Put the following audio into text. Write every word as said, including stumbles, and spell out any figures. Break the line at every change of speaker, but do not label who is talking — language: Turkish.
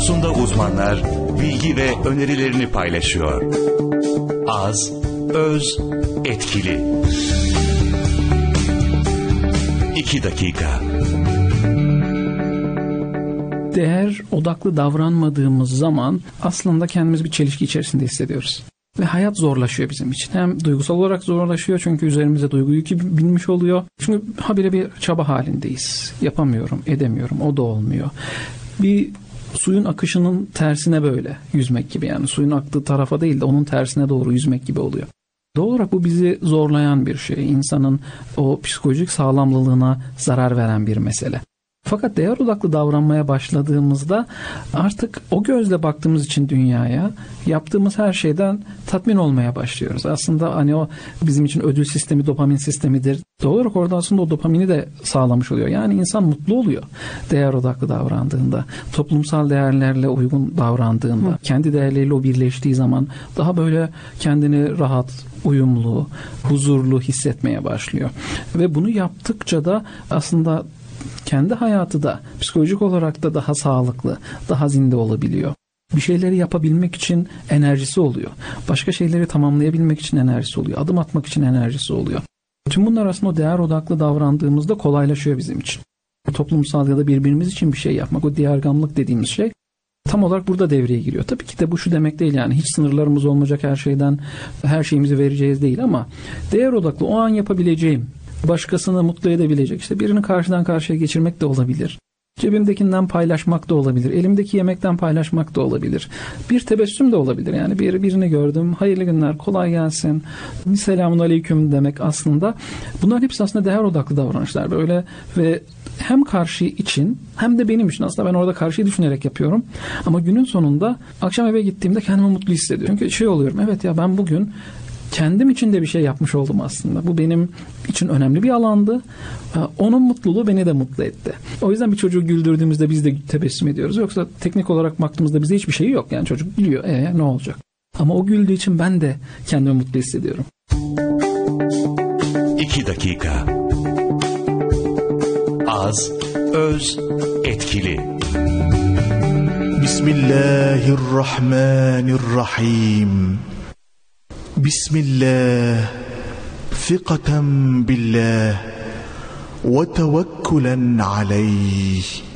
konusunda uzmanlar bilgi ve önerilerini paylaşıyor. Az, öz, etkili. İki dakika.
Değer odaklı davranmadığımız zaman aslında kendimizi bir çelişki içerisinde hissediyoruz. Ve hayat zorlaşıyor bizim için. Hem duygusal olarak zorlaşıyor çünkü üzerimize duygu yükü binmiş oluyor. Çünkü habire bir çaba halindeyiz. Yapamıyorum, edemiyorum, o da olmuyor. Bir suyun akışının tersine böyle yüzmek gibi, yani suyun aktığı tarafa değil de onun tersine doğru yüzmek gibi oluyor. Doğal olarak bu bizi zorlayan bir şey. İnsanın o psikolojik sağlamlılığına zarar veren bir mesele. Fakat değer odaklı davranmaya başladığımızda artık o gözle baktığımız için dünyaya, yaptığımız her şeyden tatmin olmaya başlıyoruz. Aslında hani o bizim için ödül sistemi, dopamin sistemidir. Doğal olarak orada aslında o dopamini de sağlamış oluyor. Yani insan mutlu oluyor değer odaklı davrandığında, toplumsal değerlerle uygun davrandığında, Hı. kendi değerleriyle o birleştiği zaman daha böyle kendini rahat, uyumlu, huzurlu hissetmeye başlıyor. Ve bunu yaptıkça da aslında kendi hayatı da psikolojik olarak da daha sağlıklı, daha zinde olabiliyor. Bir şeyleri yapabilmek için enerjisi oluyor. Başka şeyleri tamamlayabilmek için enerjisi oluyor. Adım atmak için enerjisi oluyor. Tüm bunlar aslında o değer odaklı davrandığımızda kolaylaşıyor bizim için. Toplumsal ya da birbirimiz için bir şey yapmak, o diğergamlık dediğimiz şey tam olarak burada devreye giriyor. Tabii ki de bu şu demek değil, yani hiç sınırlarımız olmayacak, her şeyden her şeyimizi vereceğiz değil, ama değer odaklı o an yapabileceğim, başkasını mutlu edebilecek, işte birini karşıdan karşıya geçirmek de olabilir. Cebimdekinden paylaşmak da olabilir. Elimdeki yemekten paylaşmak da olabilir. Bir tebessüm de olabilir. Yani bir, birini gördüm, hayırlı günler, kolay gelsin, selamun aleyküm demek aslında. Bunların hepsi aslında değer odaklı davranışlar. Böyle ve hem karşı için hem de benim için, aslında ben orada karşıyı düşünerek yapıyorum. Ama günün sonunda akşam eve gittiğimde kendimi mutlu hissediyorum. Çünkü şey oluyorum, evet ya ben bugün kendim için de bir şey yapmış oldum aslında. Bu benim için önemli bir alandı. Onun mutluluğu beni de mutlu etti. O yüzden bir çocuğu güldürdüğümüzde biz de tebessüm ediyoruz. Yoksa teknik olarak baktığımızda bize hiçbir şey yok. Yani çocuk gülüyor. E ne olacak? Ama o güldüğü için ben de kendimi mutlu hissediyorum.
İki dakika. Az, öz, etkili.
Bismillahirrahmanirrahim. Bismillah, ثقة بالله وتوكلا عليه